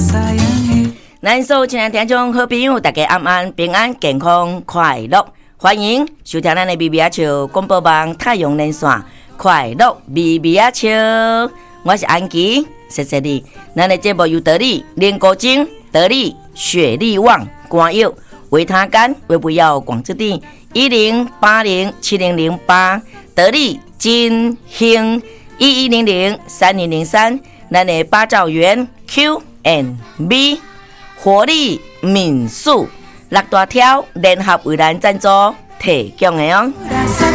咱所有亲爱听众好朋友，大家晚安，平安健康快乐，欢迎收听咱的微微仔笑广播网太阳连线，快乐微微仔笑，我是安琪，谢谢你。咱的节目由得力莲果精、得力雪力旺、肝药、维他甘、维不药广之地10807008，得力金兴11003003，咱的八兆元 Q&B。活力民宿6大条联合为咱赞助提供的哦。